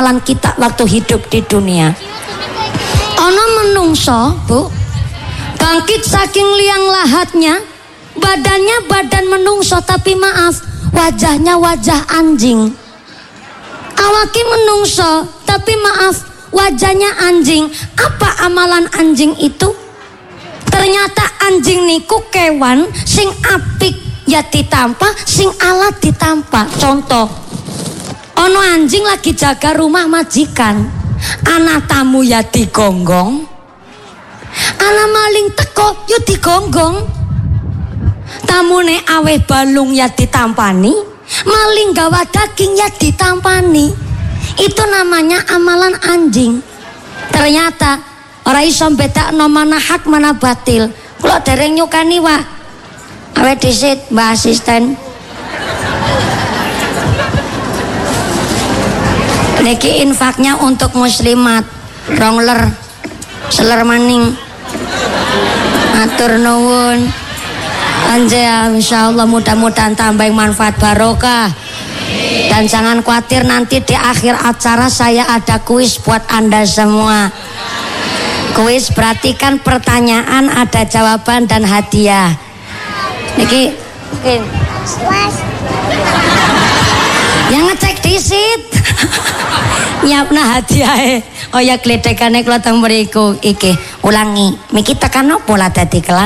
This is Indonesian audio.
amalan kita waktu hidup di dunia. Ono menungso, Bu, bangkit saking liang lahatnya, badannya badan menungso tapi maaf, wajahnya wajah anjing. Awaki menungso tapi maaf, wajahnya anjing. Apa amalan anjing itu? Ternyata anjing niku kewan sing apik ya ditampa, sing alat ditampa. Contoh, ono anjing lagi jaga rumah majikan, anak tamu ya digonggong, anak maling teko ya digonggong, tamune aweh balung ya ditampani, maling gawa daging ya ditampani. Itu namanya amalan anjing. Ternyata ora iso bedakno mana hak mana batil. Kula dereng nyukani wah. Awet disit Mbak Asisten. Niki infaknya untuk muslimat, rongler, seler maning. Matur nuwun. Anja insyaallah mudah-mudahan tambah manfaat barokah. Dan jangan khawatir, nanti di akhir acara saya ada kuis buat Anda semua. Kuis berarti kan pertanyaan, ada jawaban dan hadiah. Niki mungkin yang ngecek disit nyiapna hadiah. Oh ya gledekane kula teng mriku iki ulangi miki tekan opo lah dadi kelas.